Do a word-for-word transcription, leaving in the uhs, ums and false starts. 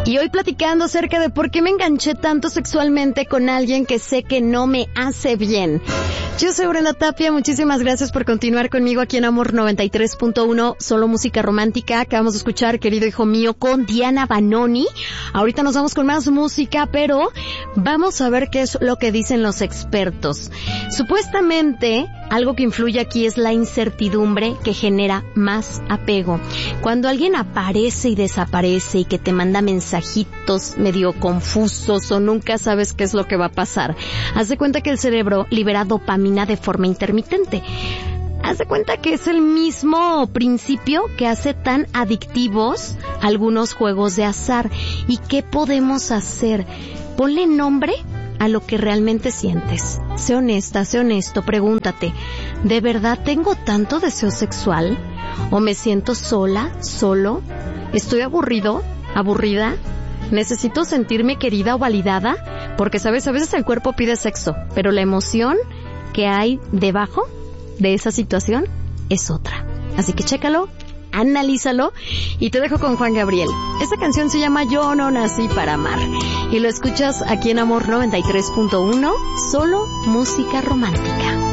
Y hoy platicando acerca de por qué me enganché tanto sexualmente con alguien que sé que no me hace bien. Yo soy Brenda Tapia, muchísimas gracias por continuar conmigo aquí en Amor noventa y tres punto uno, solo música romántica. Acabamos de escuchar, querido hijo mío, con Diana Banoni. Ahorita nos vamos con más música, pero vamos a ver qué es lo que dicen los expertos. Supuestamente, algo que influye aquí es la incertidumbre que genera más apego. Cuando alguien aparece y desaparece y que te manda mensajitos medio confusos o nunca sabes qué es lo que va a pasar, haz de cuenta que el cerebro libera dopamina de forma intermitente. Haz de cuenta que es el mismo principio que hace tan adictivos algunos juegos de azar. ¿Y qué podemos hacer? Ponle nombre a lo que realmente sientes. Sé honesta, sé honesto, pregúntate, ¿de verdad tengo tanto deseo sexual? ¿O me siento sola, solo? ¿Estoy aburrido, aburrida? ¿Necesito sentirme querida o validada? Porque, ¿sabes? A veces el cuerpo pide sexo, pero la emoción que hay debajo de esa situación es otra. Así que chécalo, analízalo y te dejo con Juan Gabriel. Esta canción se llama Yo no nací para amar y lo escuchas aquí en Amor noventa y tres punto uno, solo música romántica.